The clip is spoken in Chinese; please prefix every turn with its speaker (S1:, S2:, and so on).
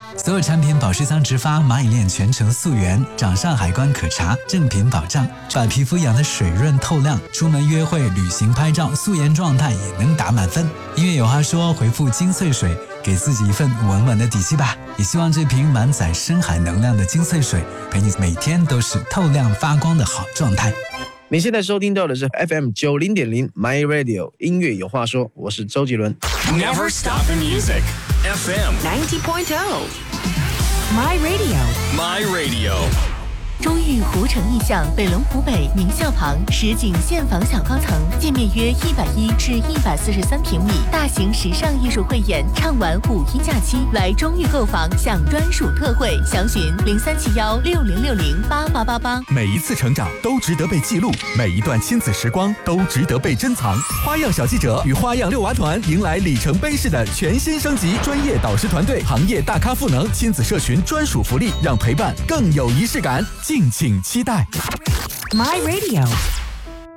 S1: 所有产品保湿箱直发，蚂蚁链全程溯源，掌上海关可查，正品保障，把皮肤养得水润透亮。出门约会、旅行、拍照，素颜状态也能打满分。音乐有话说，回复金穗水，给自己一份稳稳的底气吧。也希望这瓶满载深海能量的金穗水，陪你每天都是透亮发光的好状态。
S2: 你现在收听到的是 FM 90.0 My Radio 音乐有话说，我是周杰伦。
S3: Never stop the music. FM
S4: 90.0 My Radio
S3: My Radio。
S5: 中域湖城意象北龙湖北明孝旁实景现房小高层，建面约110至143平米，大型时尚艺术汇演，畅玩五一假期，来中域购房享专属特惠，详询037160608888。
S6: 每一次成长都值得被记录，每一段亲子时光都值得被珍藏。花样小记者与花样六娃团迎来里程碑式的全新升级，专业导师团队、行业大咖赋能、亲子社群专属福利，让陪伴更有仪式感。敬请期待。
S4: My Radio